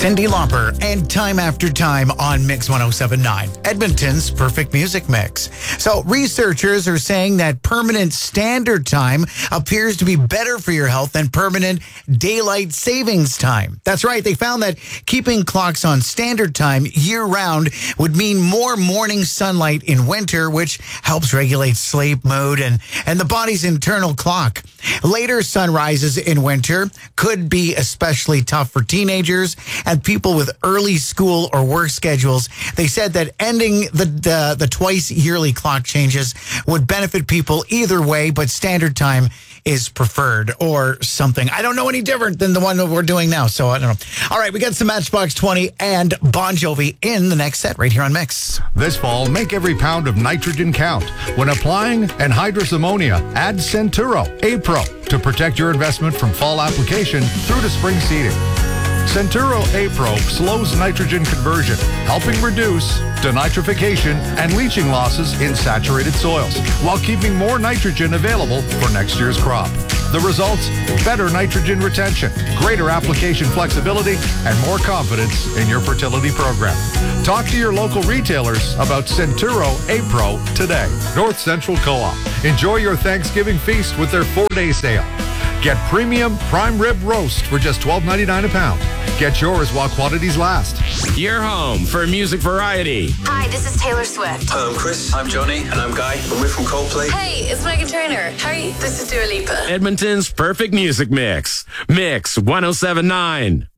Cyndi Lauper and Time After Time on Mix 107.9, Edmonton's perfect music mix. So researchers are saying that permanent standard time appears to be better for your health than permanent daylight savings time. That's right. They found that keeping clocks on standard time year round would mean more morning sunlight in winter, which helps regulate sleep, mood, and the body's internal clock. Later sunrises in winter could be especially tough for teenagers and people with early school or work schedules. They said that ending the twice yearly clock changes would benefit people either way, but standard time is preferred or something. I don't know any different than the one that we're doing now, so I don't know. All right, we got some Matchbox 20 and Bon Jovi in the next set right here on Mix. This fall, make every pound of nitrogen count. When applying anhydrous ammonia, add Centuro A-Pro to protect your investment from fall application through to spring seeding. Centuro A-Pro slows nitrogen conversion, helping reduce denitrification and leaching losses in saturated soils, while keeping more nitrogen available for next year's crop. The results? Better nitrogen retention, greater application flexibility, and more confidence in your fertility program. Talk to your local retailers about Centuro A-Pro today. North Central Co-op. Enjoy your Thanksgiving feast with their 4-day sale. Get premium prime rib roast for just $12.99 a pound. Get yours while quantities last. You're home for music variety. Hi, this is Taylor Swift. Hi, I'm Chris. I'm Johnny. And I'm Guy. And we're from Coldplay. Hey, it's Meghan Trainor. How are you? This is Dua Lipa. Edmonton's perfect music mix. Mix 107.9.